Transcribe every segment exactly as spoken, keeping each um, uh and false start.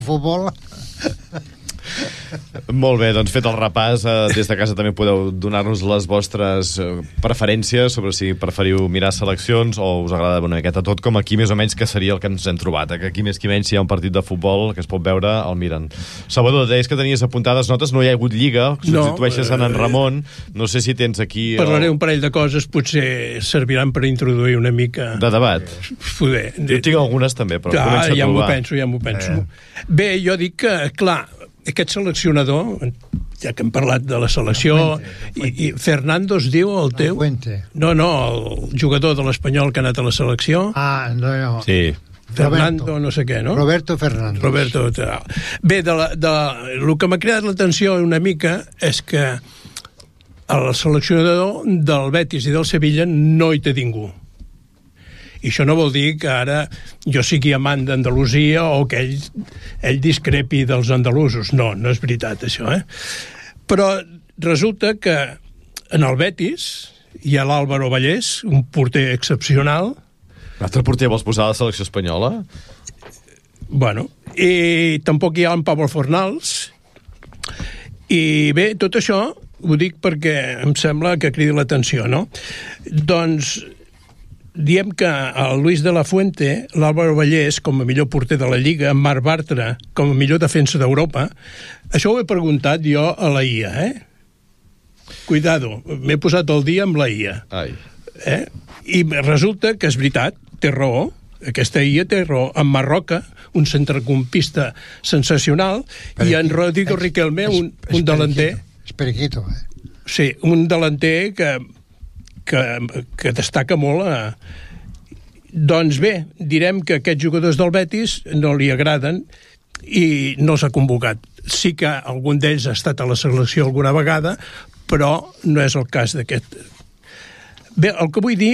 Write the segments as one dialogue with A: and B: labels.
A: futbol.
B: Molt bé, doncs fet el repàs, eh, des de casa també podeu donar-nos les vostres eh, preferències sobre si preferiu mirar seleccions o us agrada una miqueta tot, com aquí més o menys que seria el que ens hem trobat, eh, que aquí més que menys si hi ha un partit de futbol que es pot veure, el miren. Salvador, deies que tenies apuntades notes, no hi ha hagut lliga, substitueixes no, en en Ramon, no sé si tens aquí...
C: Parlaré
B: el...
C: un parell de coses, potser serviran per introduir una mica...
B: De debat?
C: Poder.
B: Jo tinc algunes també, però
C: clar,
B: comença a
C: ja
B: trobar.
C: m'ho penso, ja m'ho penso. Eh. Bé, jo dic que, clar, aquest seleccionador, ja que hem parlat de la selecció, i, i Fernando es diu el teu? No, no, el jugador de l'Espanyol que ha anat a la selecció.
A: Ah, no, no.
B: Sí.
C: Fernando,
A: Roberto.
C: no sé què, no?
A: Roberto Fernández.
C: Roberto, bé, de la, de, el que m'ha cridat l'atenció una mica és que el seleccionador del Betis i del Sevilla no hi té ningú. I això no vol dir que ara jo sigui amant d'Andalusia o que ell, ell discrepi dels andalusos. No, no és veritat, això, eh? Però resulta que en el Betis hi ha l'Álvaro Vallès, un porter excepcional.
B: L'altre porter vols posar a la selecció espanyola?
C: Bueno, i tampoc hi ha en Pablo Fornals. I bé, tot això ho dic perquè em sembla que cridi l'atenció, no? Doncs... diem que el Luis de la Fuente, l'Álvaro Vallès com a millor porter de la Lliga, en Marc Bartra com a millor defensa d'Europa, això ho he preguntat jo a la I A, eh? Cuidado, m'he posat el dia amb la I A.
B: Ai.
C: Eh? I resulta que és veritat, té raó, aquesta I A té raó. En Marroca, un centrecampista sensacional, periquito. I en Rodrigo Riquelme, un, un delanter...
A: És periquito, eh?
C: Sí, un delanter que... Que, que destaca molt a... Doncs bé, direm que aquests jugadors del Betis no li agraden i no s'ha convocat. Sí que algun d'ells ha estat a la selecció alguna vegada, però no és el cas d'aquest. Bé, el que vull dir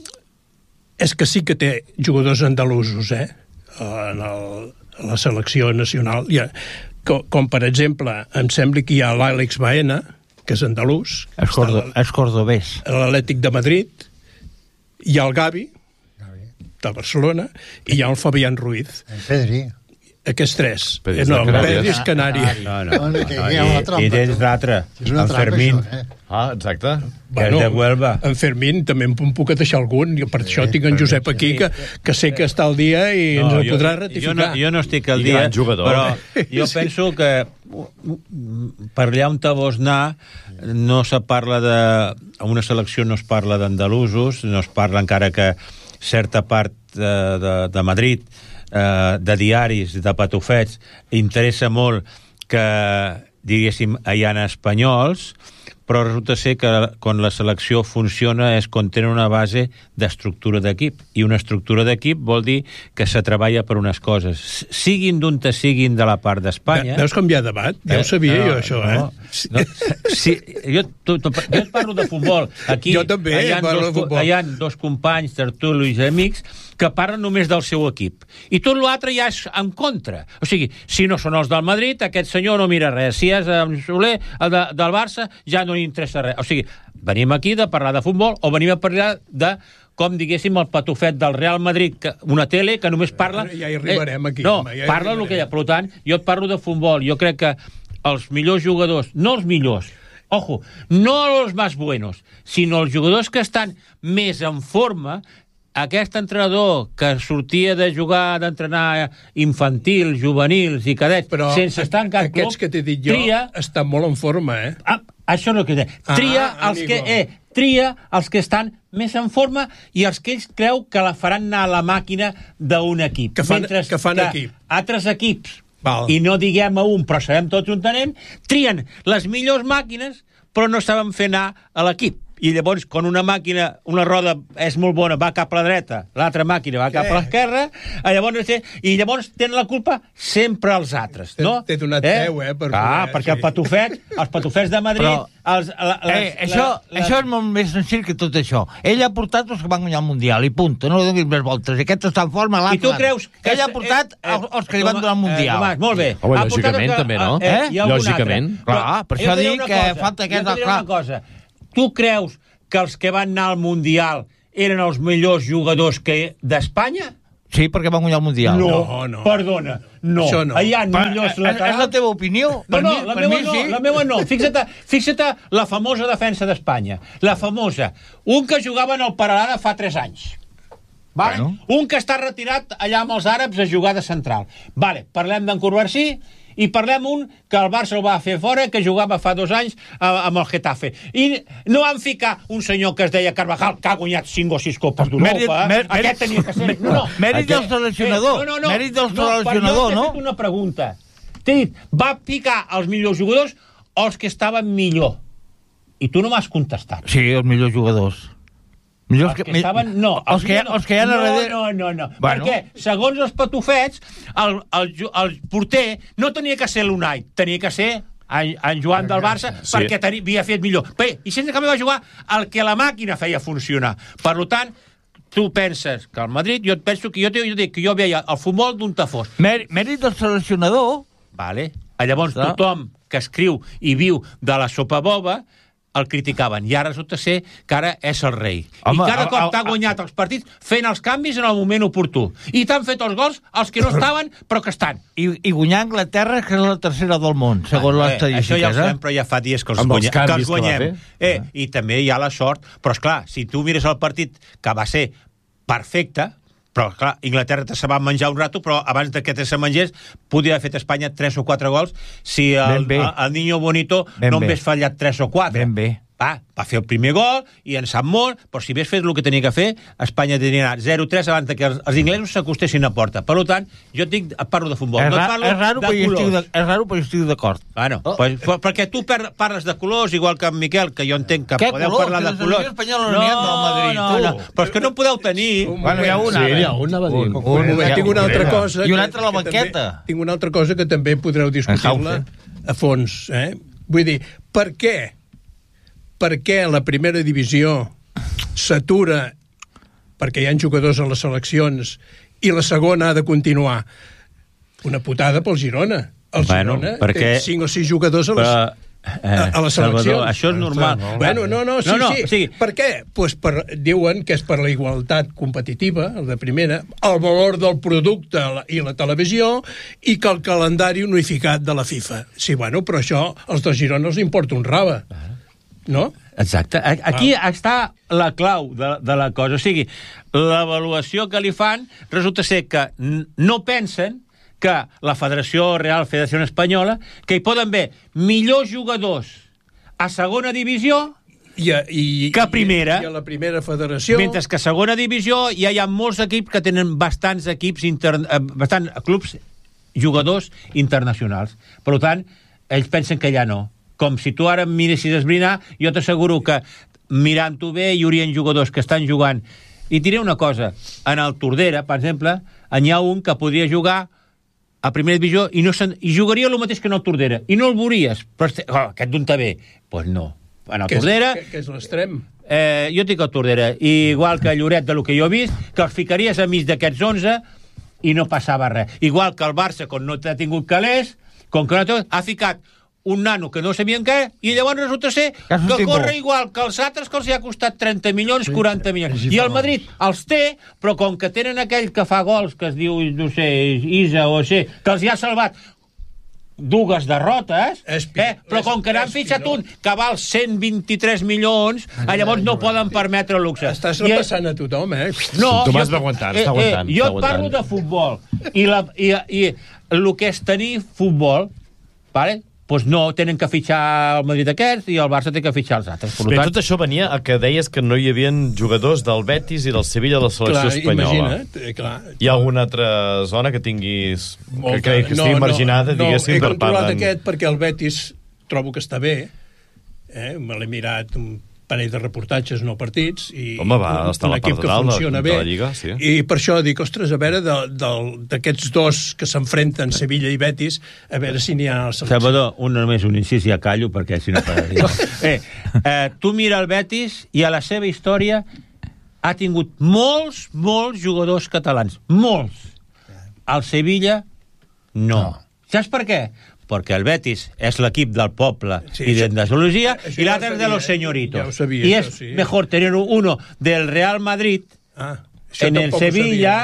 C: és que sí que té jugadors andalusos, eh? En el, a la selecció nacional. Ja, com, com per exemple, em sembla que hi ha l'Àlex Baena, que és andalús.
D: És, cordo, és cordobès.
C: L'Atlètic de Madrid. Hi ha el Gavi, Gavi, de Barcelona, i hi ha el Fabián Ruiz.
A: El Pedri.
C: Aquests tres.
B: Pedri
C: no, el
B: Canàries.
C: Pedri és Canari.
D: No, no.
A: no, no,
D: no, no i, I tens l'altre, en Fermín.
A: Això, eh?
B: Ah, exacte.
C: Bueno,
D: de Huelva.
C: En Fermín també em puc deixar algun, i per sí, això tinc en Josep aquí, que, que sé que està al dia i no, ens el podrà ratificar.
D: Jo no, jo no estic al
B: I
D: dia,
B: jugador,
D: però
B: eh?
D: jo penso que per allà on te vols anar no se parla de... A una selecció no es parla d'andalusos, no es parla encara que certa part de, de, de Madrid, eh, de diaris, de patufets, interessa molt que, diguéssim, hi ha espanyols, però resulta ser que quan la selecció funciona és quan tenen una base d'estructura d'equip, i una estructura d'equip vol dir que se treballa per unes coses, siguin d'on te siguin de la part d'Espanya.
C: Veus com hi ha debat? Ja ho sabia
D: no,
C: jo, això,
D: no,
C: eh?
D: No, sí, jo, tu, tu, jo et parlo de futbol. Aquí
C: jo també
D: hi ha
C: parlo
D: dos,
C: de futbol.
D: Hi ha dos companys, tertulis i amics, que parlen només del seu equip. I tot l'altre ja és en contra. O sigui, si no són els del Madrid, aquest senyor no mira res. Si és el Soler, el de, del Barça, ja no li interessa res. O sigui, venim aquí de parlar de futbol o venim a parlar de, com diguéssim, el patufet del Real Madrid, que, una tele que només parla...
C: Ja hi arribarem aquí.
D: Eh, no,
C: home, ja
D: parla el que hi ha. Per tant, jo et parlo de futbol. Jo crec que els millors jugadors, no els millors, ojo, no els més buenos, sinó els jugadors que estan més en forma. Aquest entrenador que sortia de jugar, d'entrenar infantil, juvenils i cadets, però sense estar en cap club,
C: aquests que t'he dit jo
D: tria...
C: estan molt en forma, eh?
D: Ah, això no que tria
C: ah,
D: els que eh, tria els que estan més en forma i els que ells creu que la faran anar a la màquina d'un equip.
C: Que fan,
D: mentre
C: que fan
D: que
C: equip.
D: Altres equips,
C: Val.
D: I no diguem a un, però sabem tots on anem, trien les millors màquines, però no saben fer anar a l'equip. I llavors, quan una màquina, una roda és molt bona, va cap a la dreta, l'altra màquina va cap a l'esquerra, llavors, i llavors tenen la culpa sempre els altres, no?
C: T'he donat eh? peu, eh? Per
D: ah,
C: poder,
D: perquè
C: sí.
D: el patufet, els patufets de Madrid...
E: Però,
D: els, la, les,
E: eh, això,
D: la,
E: això és molt més senzill que tot això. Ell ha portat els que van guanyar el Mundial, i punt. No li donis més voltes. Aquest està en forma, l'altre...
D: I tu creus que...
E: Ell ha portat eh, eh, els que li van donar el Mundial.
D: Eh, Tomàs, molt bé.
B: Home, lògicament, que, també, no?
D: Eh? eh?
B: Lògicament.
E: Clar, per això dic que falta aquesta...
D: Jo t'he una cosa. Tu creus que els que van anar al Mundial eren els millors jugadors que d'Espanya?
E: Sí, perquè van guanyar el Mundial.
C: No,
D: No,
C: no.
D: perdona, no.
C: Això no.
D: Hi ha
E: Pa-
D: millors
E: és, és
D: laterals...
E: la teva opinió?
D: No,
E: Per
D: no,
E: mi,
D: la
E: per
D: meva
E: mi
D: no,
E: sí.
D: la meva no. Fixa't, fixa't la famosa defensa d'Espanya. La famosa. Un que jugava en el Peralada fa tres anys. Vale?
E: Bueno.
D: Un que està retirat allà amb els àrabs a jugar de central. Vale, parlem d'en Corbasí i parlem un que el Barça el va fer fora, que jugava fa dos anys a, amb el Getafe. I no van ficar un senyor que es deia Carvajal, que ha guanyat cinc o sis copes
E: Mèrit-
D: d'Europa.
E: mèrit-
D: Aquest tenia que ser... No, no.
E: Mèrit
D: Aquest-
E: del seleccionador.
D: Eh, no, no, no.
E: Mèrit del
D: No,
E: seleccionador,
D: no?
E: no?
D: T'he fet una pregunta. T'he dit, va picar els millors jugadors o els que estaven millor? I tu no m'has contestat.
E: Sí, els millors jugadors. Millors
D: Els que estaven... No,
E: els que,
D: millors no.
E: els que hi ha
D: no,
E: darrere...
D: no, no, no.
E: Bueno.
D: Perquè, segons els patufets, el, el, ju- el porter no tenia que ser l'Unai, tenia que ser en, en Joan del Barça,
B: Sí.
D: perquè tenia, havia fet millor. Bé, i sense canvi va jugar el que la màquina feia funcionar. Per tant, tu penses que el Madrid, jo et penso que jo, jo dic que jo veia el futbol d'un tafós.
E: Mèrit, mèrit del seleccionador...
D: Vale. Llavors
E: Clar.
D: tothom que escriu i viu de la sopa boba el criticaven. I ara resulta ser que ara és el rei.
E: Home,
D: I cada
E: a-
D: cop
E: a-
D: t'ha guanyat els partits fent els canvis en el moment oportú. I t'han fet els gols els que no estaven, però que estan.
E: I, i guanyar Anglaterra, que és la tercera del món, segons les
D: Eh, això ja ho
E: estadístiques,
D: sabem,
E: eh?
D: però ja fa dies que els,
B: Amb els
D: guanya, que
B: canvis
D: els
B: que va
D: guanyem.
B: fer.
D: Eh, I també hi ha la sort. Però, esclar, si tu mires el partit que va ser perfecte, però, clar, Inglaterra se va menjar un rato, però abans de que se mengés, podria haver fet Espanya tres o quatre gols si el,
E: Ben bé.
D: el, el Niño Bonito
E: Ben
D: no
E: bé.
D: hagués fallat tres o quatre.
E: Ben bé.
D: Va, va fer el primer gol i en sap molt, però si hagués fet el que tenia que fer, Espanya tenia anat zero tres abans de que els, els inglesos s'acostessin a porta. Per tant, jo dic, parlo de futbol,
E: És,
D: no
E: ra
D: parlo
E: és raro,
D: de
E: però jo estic
D: colors.
E: de, és raro, però jo estic d'acord.
D: Bueno,
E: Oh.
D: pues, pues, perquè tu per, parles de colors, igual que en Miquel, que jo entenc que
E: Què
D: podeu
E: colors?
D: parlar
E: Si
D: de
E: la
D: colors.
E: selecció espanyola no n'hi ha del Madrid,
D: no,
E: tu.
D: no, però és que no en podeu tenir.
E: Bueno, hi ha una.
A: Sí,
E: ara.
A: n'hi ha un, anava a dir.
E: Un,
C: Un moment,
E: hi ha
C: tinc una altra
E: una.
C: cosa...
E: I una
C: que-
E: altra a la
C: que
E: banqueta.
C: També, tinc una altra cosa que també podreu discutir-la a fons. Eh? Vull dir, per què? Per què la primera divisió s'atura perquè hi ha jugadors a les seleccions i la segona ha de continuar? Una putada pel Girona. El
D: Bueno,
C: Girona
D: perquè-
C: té cinc o sis jugadors a les,
D: Però,
C: a, a les seleccions.
D: Salvador, això és normal.
C: Bueno, no, no, sí,
D: no, no,
C: sí.
D: sí.
C: Per què? Pues per, diuen que és per la igualtat competitiva, el de primera, el valor del producte la- i la televisió, i que el calendari unificat de la FIFA. Sí, bueno, però això als de Girona els importa un rave. No?
D: Exacte. A- Aquí ah. està la clau de, de la cosa. O sigui, l'avaluació que li fan resulta ser que n- no pensen que la Federació Real Federació Espanyola, que hi poden haver millors jugadors a segona divisió,
C: I a, i,
D: Que a primera.
C: I a la primera federació...
D: mentre que a segona divisió ja hi ha molts equips que tenen bastants equips inter... eh, bastant clubs jugadors internacionals. Per tant, ells pensen que ja no. Com si tu ara em miressis a esbrinar, jo t'asseguro que mirant-ho bé hi haurien jugadors que estan jugant. I diré una cosa, en el Tordera, per exemple, n'hi ha un que podria jugar a primera divisió i, no i jugaria el mateix que en el Tordera. I no el veuries. Però oh, aquest d'on te ve? Doncs pues no. En el
C: que és,
D: Tordera...
C: que, que és l'extrem.
D: Eh, jo dic el Tordera, i igual que Lloret, de lo que jo he vist, que els ficaries a mig d'aquests onze i no passava res. Igual que el Barça, com no t'ha tingut calés, com que no t'ha... ha ficat un nano que no sabien què, i llavors resulta ser
E: Que és un
D: que
E: tipus.
D: corre igual que els altres, que els hi ha costat trenta milions, quaranta milions. I el Madrid els té, però com que tenen aquell que fa gols, que es diu, no sé, Isa o sé, que els hi ha salvat dues derrotes,
C: Espi-
D: eh? però com que n'han
C: Espinós.
D: fitxat un que val cent vint-i-tres milions, ah, llavors no poden permetre el luxe.
C: Estàs
D: I-
C: repassant a tothom, eh?
D: no,
B: Tomàs
D: jo-
B: va aguantant, està aguantant,
D: jo
B: està
D: et parlo
B: aguantant.
D: de futbol. I, la, i, i el que és tenir futbol, vale? Doncs no, tenen que fitxar el Madrid aquest i el Barça té que fitxar els altres. Per
B: Bé,
D: tant,
B: tot això venia a que deies que no hi havia jugadors del Betis i del Sevilla de la selecció
C: Clar,
B: espanyola.
C: imagina't, eh, clar.
B: Hi ha alguna altra zona que tinguis...
C: Molta-
B: que, que, que estigui marginada,
C: no,
B: diguéssim,
C: no, he
B: per part
C: controlat
B: d'en...
C: aquest perquè el Betis trobo que està bé, eh? Me l'he mirat un parell de reportatges, no partits, i
B: Home, va,
C: un,
B: està a
C: un
B: la
C: equip
B: part
C: que
B: de dalt de-
C: funciona
B: de
C: bé.
B: la Lliga, sí.
C: I per això dic, ostres, a veure, de- del- d'aquests dos que s'enfrenten, Sevilla i Betis, a veure si n'hi ha al selecció.
D: Salvador, un només un incís i ja callo, perquè si no pararia. eh, eh, tu mira el Betis i a la seva història ha tingut molts, molts jugadors catalans. Molts. El Sevilla, no. no. Saps per què? Perquè el Betis és l'equip del poble
C: Sí,
D: i de
C: això-
D: l'Andalusia
C: això
D: i
C: ja ho
D: l'altre és de
C: sabia,
D: los
C: eh?
D: señoritos.
C: Ja ho sabia,
D: I
C: això
D: és
C: sí.
D: mejor tener uno del Real Madrid
C: Ah, això
D: en el
C: tampoc ho
D: Sevilla
C: sabia, això.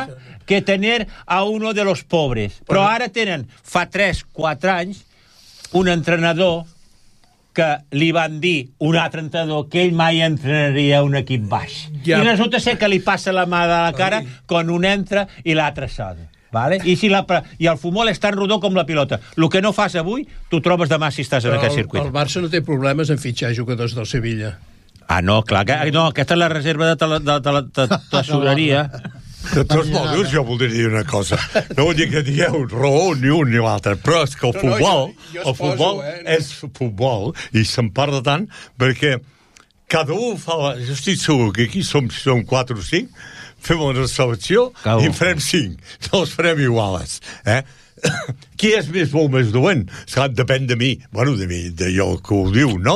D: que tener a uno de los pobres. Però ara tenen, fa tres quatre anys, un entrenador que li van dir, un altre entrenador, que ell mai entrenaria un equip baix.
C: Ja.
D: I resulta ser que li passa la mà de la cara quan un entra i l'altre s'ada. Vale? I, si la, I el futbol és tan rodó com la pilota. El que no fas avui, t'ho trobes demà si estàs en
C: Però
D: aquest
C: el,
D: circuit.
C: el Barça no té problemes en fitxar jugadors del Sevilla.
D: Ah, no, clar, que, no, aquesta és la reserva de, tele, de, de, de, de tesoreria.
F: De tots modos, jo voldria dir una cosa. No vull dir que digueu raó ni un ni l'altre, però és que el
C: No, no,
F: futbol,
C: jo- jo
F: el futbol
C: poso, eh, no.
F: és futbol, i se'n parla tant, perquè cada un fa... La... Jo estic segur que aquí som, som quatre o cinc, fem una selecció
D: Cada
F: i
D: un.
F: en farem cinc. No els farem iguales, eh? Qui és més bo o més dolent? Esclar, depèn de mi, bueno, de mi, de jo que ho diu, no?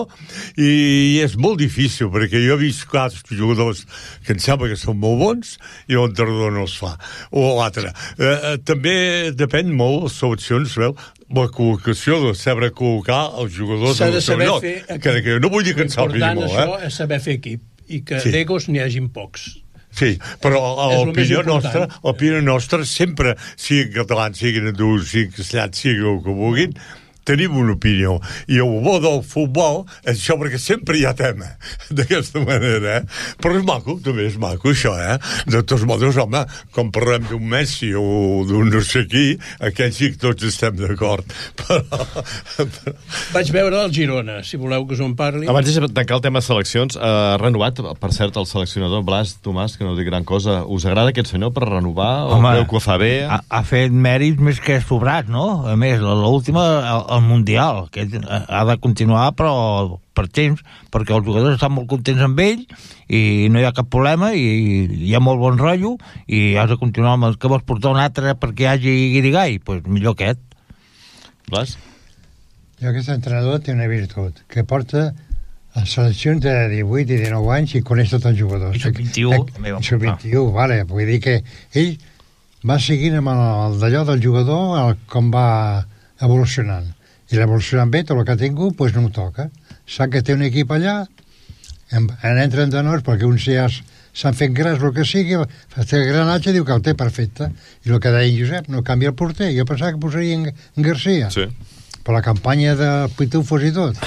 F: I és molt difícil, perquè jo he vist quatre jugadors que em sembla que són molt bons i l'entrenador no els fa. O l'altre. Eh, eh, també depèn molt, les seleccions, veu, la col·locació de saber col·locar els jugadors
C: S'ha
F: al
C: de
F: seu
C: saber
F: lloc.
C: fer...
F: Que, que no vull dir que en sàpiga
C: L'important,
F: molt,
C: això,
F: eh?
C: és saber fer equip i que
F: Sí.
C: d'egos n'hi hagin pocs.
F: Sí, però
C: És el més
F: l'opinió
C: important.
F: nostra, l'opinió nostra sempre, siguin catalans, siguin hindús, siguin castellans, siguin el que vulguin, tenim una opinió. I el bo del futbol és això, perquè sempre hi ha tema, d'aquesta manera, eh? Però és maco, també és maco, això, eh? De tots modos, home, quan parlem d'un Messi o d'un no sé qui, aquells sí que tots estem d'acord. Però, però...
C: Vaig veure el Girona, si voleu que us en parli.
B: Abans de tancar el tema seleccions, eh, ha renovat, per cert, el seleccionador Blas Tomàs, que no dic gran cosa. Us agrada aquest senyor per renovar? O
E: Home,
B: creu que ho fa bé?
E: Ha, ha fet mèrits més que sobrats, no? A més, l'última, el, el Mundial, que ha de continuar, però per temps, perquè els jugadors estan molt contents amb ell i no hi ha cap problema i hi ha molt bon rotllo i has de continuar amb el que vols portar un altre perquè hi hagi guirigall, doncs pues millor aquest.
B: Blas?
A: Jo aquest entrenador té una virtut, que porta a seleccions de divuit i dinou anys i coneix tots els jugadors.
E: I sub vint-i-u,
A: Eh,
E: també va
A: I sub
E: portar.
A: vint-i-u, vale. Vull dir que ell va seguint amb el, el d'allò del jugador el, com va evolucionant. I l'evolucionant bé, tot el que ha tingut, doncs no ho toca. Sap que té un equip allà, en, en entra entrenadors, perquè uns ja s'han fet grans, el que sigui, fa el granatge, diu que el té perfecte. I el que deia en Josep, no canvia el porter. Jo pensava que posaria en, en Garcia.
B: Sí.
A: Per la campanya de Pitufos i tot.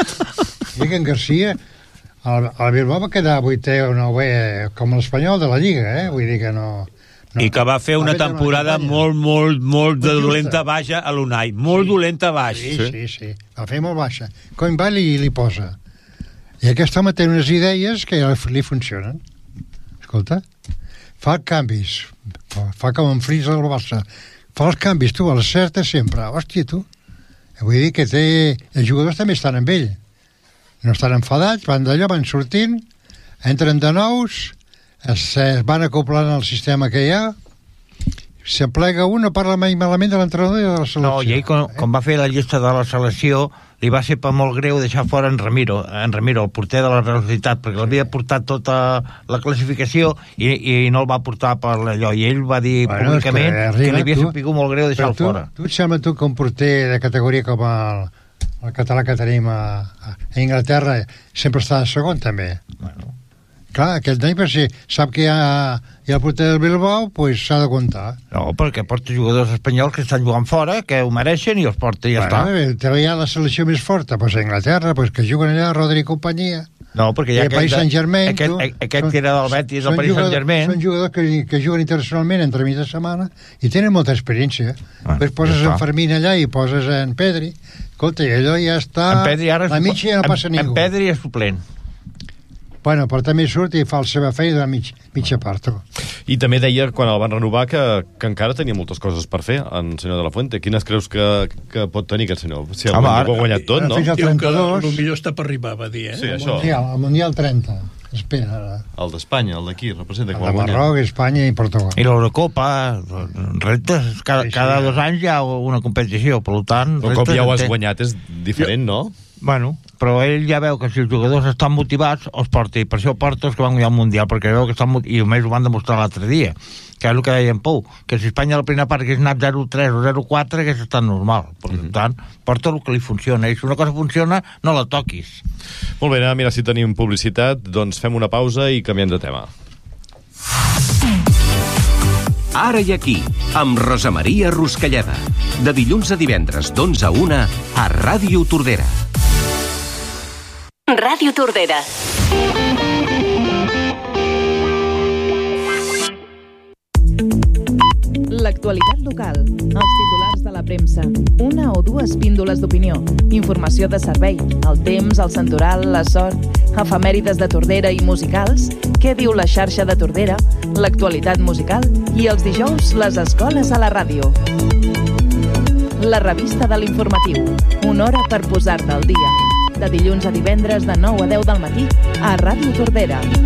A: I que en Garcia, el, el Bilbao va quedar vuitè o novè, com l'Espanyol de la Lliga, eh? Vull dir que no... no.
D: I que va fer una temporada
A: campanya.
D: molt, molt, molt de
A: Molt justa.
D: dolenta baixa a l'Unai. Molt
A: Sí.
D: dolenta baixa.
A: Sí, sí, sí, sí. Va fer molt baixa. Com va li, li posa. I aquest home té unes idees que li funcionen. Escolta, fa canvis. Fa, fa com en Fris al Barça. Fa els canvis, tu, el certa sempre. Hòstia, tu. Vull dir que té... Els jugadors també estan amb ell. No estan enfadats, van d'allò, van sortint, entren de nous, es, es van acoplant al sistema que hi ha, s'aplega un, no parla mai malament de l'entrenador i de la selecció.
E: No, i ell, quan, quan va fer la llista de la selecció, li va ser per molt greu deixar fora en Ramiro, en Ramiro, el porter de la Real Societat, perquè l'havia portat tota la classificació i, i no el va portar per allò. I ell va dir
A: Bueno,
E: públicament
A: és
E: que,
A: que
E: que li havia
A: tu-
E: sapigut molt greu deixar-lo
A: Però tu,
E: fora.
A: tu et sembla tu que un porter de categoria com el, el català que tenim a, a Inglaterra sempre està de segon, també?
E: Bueno.
A: Clar, aquest nen, per si sap que hi ha, hi ha el porter del Bilbao, pues s'ha de comptar.
E: No, perquè porta jugadors espanyols que estan jugant fora, que ho mereixen i els porta i ja
A: bueno,
E: està.
A: També hi ha la selecció més forta, pues a Inglaterra, pues que juguen allà Rodri i companyia.
E: No, perquè hi ha
A: I el Paris Saint-Germain,
E: aquest,
A: tu,
E: aquest, aquest que era del Betis,
A: són
E: el Paris
A: jugadors-
E: Saint-Germain.
A: Són jugadors que, que juguen internacionalment entre mig de setmana i tenen molta experiència.
E: Bueno,
A: Després poses
E: ja
A: en
E: està.
A: Fermín allà i poses en Pedri. Escolta, i allò ja està...
E: En Pedri ara és
A: la mitja ja no
E: en-
A: passa ningú.
E: En Pedri és suplent.
A: Bueno, però també surt i fa la seva feina de mig, mitja part. tu.
B: I també deia, quan el van renovar, que, que encara tenia moltes coses per fer, en senyor de la Fuente. Quines creus que, que pot tenir aquest senyor? Si el
E: Home,
B: Home,
E: ara-
B: ho ha guanyat tot, no?
A: Fins al
C: Diu que
A: trenta-dos.
C: el millor està per arribar, va dir, eh?
B: Sí,
C: El
B: això.
A: Mundial, el Mundial trenta. Espera, ara.
B: El d'Espanya, el d'aquí, representa
A: El
B: com
A: de
B: el guanyat.
A: Marroc, Espanya i Portugal.
E: I l'Eurocopa, reptes, cada,
A: Sí, sí.
E: cada dos anys hi ha una competició, per tant...
B: Un cop
E: reptes
B: ja ho has
E: en té.
B: guanyat és diferent, no?
E: Bueno, però ell ja veu que si els jugadors estan motivats, els porta, i per això porta els que van guanyar el Mundial, perquè veu que estan motivats, i a més ho van demostrar l'altre dia, que és el que deia en Pou, que si Espanya a la primera part hagués anat zero tres o zero quatre, hagués estat normal. Per
B: Mhm.
E: tant, porta el que li funciona, i si una cosa funciona, no la toquis.
B: Molt bé, anem a mirar si tenim publicitat, doncs fem una pausa i canviem de tema.
G: Ara i aquí, amb Rosa Maria Ruscalleda. De dilluns a divendres d'onze a una a Ràdio Tordera.
H: Ràdio Tordera.
I: L'actualitat local, els titulars de la premsa, una o dues píndoles d'opinió, informació de servei, el temps, el santoral, la sort, efemèrides de Tordera i musicals, què diu la xarxa de Tordera, l'actualitat musical i els dijous les escoles a la ràdio. La revista de l'informatiu, una hora per posar-te al dia. De dilluns a divendres de nou a deu del matí a Ràdio Tordera.